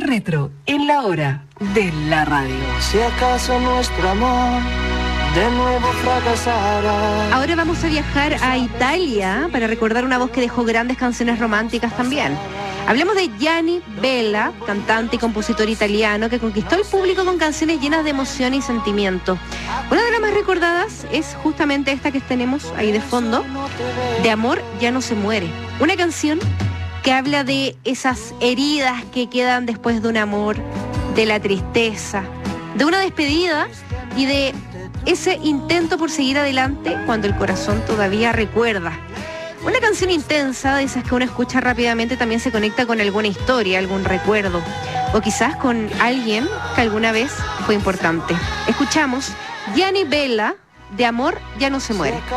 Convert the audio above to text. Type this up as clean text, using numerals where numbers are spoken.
retro en la hora de la radio. Si acaso nuestro amor de nuevo fracasará. Ahora vamos a viajar a Italia para recordar una voz que dejó grandes canciones románticas también. Hablemos de Gianni Bella, cantante y compositor italiano que conquistó al público con canciones llenas de emoción y sentimiento. Una de las más recordadas es justamente esta que tenemos ahí de fondo, De amor ya no se muere. Una canción que habla de esas heridas que quedan después de un amor, de la tristeza, de una despedida y de ese intento por seguir adelante cuando el corazón todavía recuerda. Una canción intensa, de esas que uno escucha rápidamente, también se conecta con alguna historia, algún recuerdo, o quizás con alguien que alguna vez fue importante. Escuchamos Gianni Bella, De amor ya no se muere.